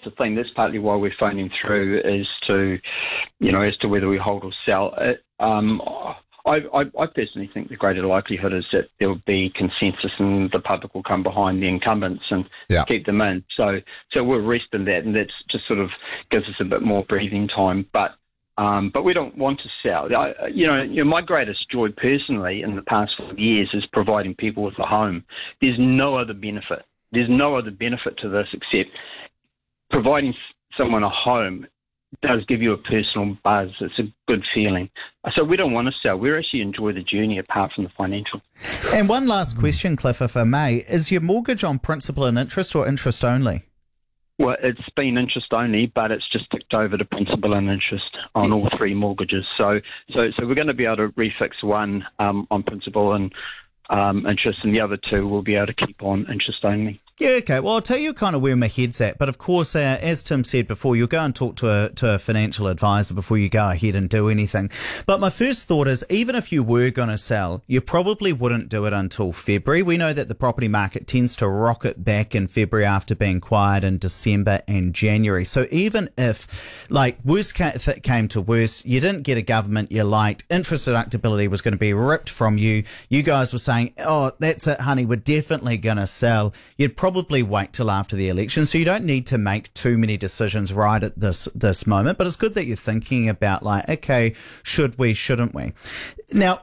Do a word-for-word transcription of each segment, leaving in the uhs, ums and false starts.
the thing. That's partly why we're phoning through, is to, you know, as to whether we hold or sell. It, um, I, I, I personally think the greater likelihood is that there will be consensus and the public will come behind the incumbents and yeah. keep them in. So, so we'll rest in that, and that just sort of gives us a bit more breathing time. But, um, but we don't want to sell. I, you know, you know, my greatest joy personally in the past four years is providing people with a home. There's no other benefit. There's no other benefit to this except providing someone a home does give you a personal buzz. It's a good feeling. So we don't want to sell. We actually enjoy the journey apart from the financial. And one last question, Cliff, if I may. Is your mortgage on principal and interest or interest only? Well, it's been interest only, but it's just ticked over to principal and interest on all three mortgages. So so, so we're going to be able to refix one um, on principal and um, interest, and the other two we'll be able to keep on interest only. Yeah, okay. Well, I'll tell you kind of where my head's at. But of course, uh, as Tim said before, you'll go and talk to a to a financial advisor before you go ahead and do anything. But my first thought is, even if you were going to sell, you probably wouldn't do it until February. We know that the property market tends to rocket back in February after being quiet in December and January. So even if, like, worst ca- if it came to worse, you didn't get a government you liked, interest deductibility was going to be ripped from you, you guys were saying, oh, that's it, honey, we're definitely going to sell, you'd probably Probably wait till after the election, so you don't need to make too many decisions right at this this moment. But it's good that you're thinking about, like, okay, should we, shouldn't we? Now,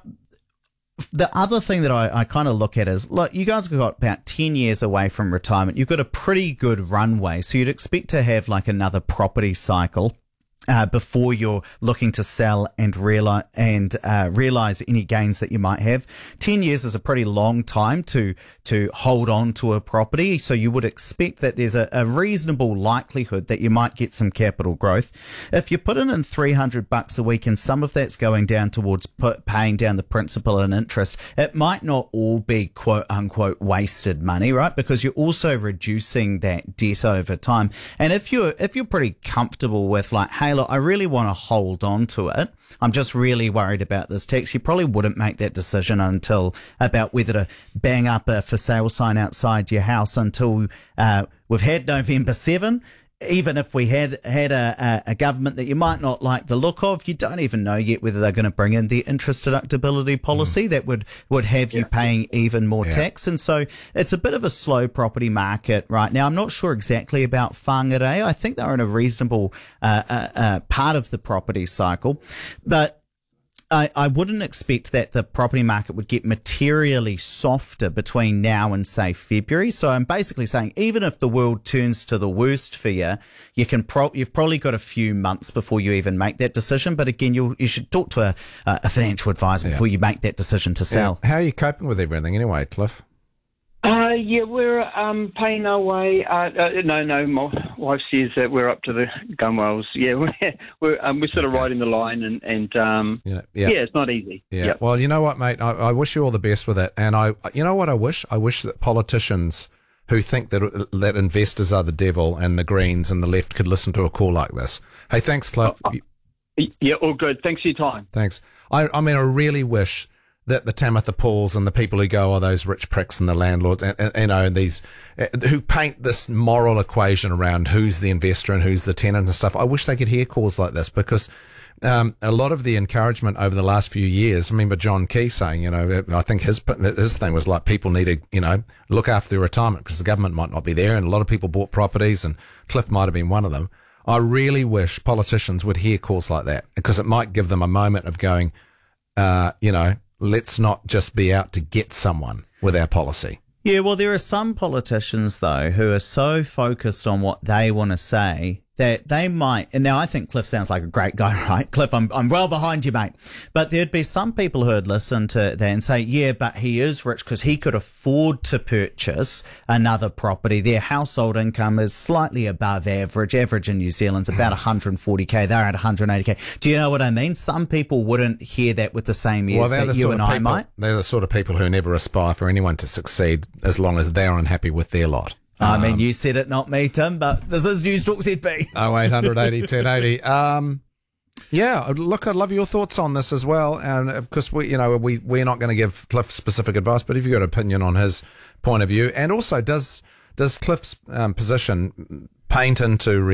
the other thing that I, I kind of look at is, look, you guys have got about ten years away from retirement. You've got a pretty good runway, so you'd expect to have like another property cycle Uh, before you're looking to sell and realize and uh, realize any gains that you might have. Ten years is a pretty long time to to hold on to a property, so you would expect that there's a, a reasonable likelihood that you might get some capital growth. If you put in in three hundred bucks a week and some of that's going down towards put, paying down the principal and interest, it might not all be quote unquote wasted money, right? Because you're also reducing that debt over time. And if you're if you're pretty comfortable with, like, hey, look, I really want to hold on to it, I'm just really worried about this tax, you probably wouldn't make that decision until about whether to bang up a for sale sign outside your house until uh, we've had November seventh. Even if we had had a, a, a government that you might not like the look of, you don't even know yet whether they're going to bring in the interest deductibility policy mm. that would, would have yeah. you paying even more yeah. tax. And so it's a bit of a slow property market right now. I'm not sure exactly about Whangarei. I think they're in a reasonable uh, uh, uh, part of the property cycle. But I, I wouldn't expect that the property market would get materially softer between now and, say, February. So I'm basically saying, even if the world turns to the worst for you, you can pro- you've probably got a few months before you even make that decision. But again, you you should talk to a, a financial advisor yeah. before you make that decision to sell. Yeah. How are you coping with everything anyway, Cliff? Uh, yeah, we're um, paying our way. Uh, uh, no, no, my wife says that we're up to the gunwales. Yeah, we're we're, um, we're sort of okay. riding the line, and and um, yeah, yeah. yeah, it's not easy. Yeah. Yep. Well, you know what, mate? I, I wish you all the best with it. And I, you know what, I wish I wish that politicians who think that that investors are the devil and the Greens and the left could listen to a call like this. Hey, thanks, Cliff. Oh, oh, yeah, all good. Thanks for your time. Thanks. I, I mean, I really wish that the Tamitha Pauls and the people who go, oh, those rich pricks and the landlords, and, and you know, and these who paint this moral equation around who's the investor and who's the tenant and stuff. I wish they could hear calls like this, because um, a lot of the encouragement over the last few years. I remember John Key saying, you know, I think his his thing was like, people need to, you know, look after their retirement because the government might not be there, and a lot of people bought properties, and Cliff might have been one of them. I really wish politicians would hear calls like that, because it might give them a moment of going, uh, you know, let's not just be out to get someone with our policy. Yeah, well, there are some politicians, though, who are so focused on what they want to say that they might, and now I think Cliff sounds like a great guy, right? Cliff, I'm I'm well behind you, mate. But there'd be some people who'd listen to that and say, yeah, but he is rich because he could afford to purchase another property. Their household income is slightly above average. Average in New Zealand's about one hundred forty K. They're at one hundred eighty K. Do you know what I mean? Some people wouldn't hear that with the same ears well, that you and I people, might. They're the sort of people who never aspire for anyone to succeed as long as they're unhappy with their lot. I mean, you said it, not me, Tim, but this is News Talk Z B. oh eight hundred eighty ten eighty. Um, yeah, look, I'd love your thoughts on this as well. And of course, we, you know, we, we're not going to give Cliff specific advice, but if you've got an opinion on his point of view, and also does, does Cliff's um, position paint into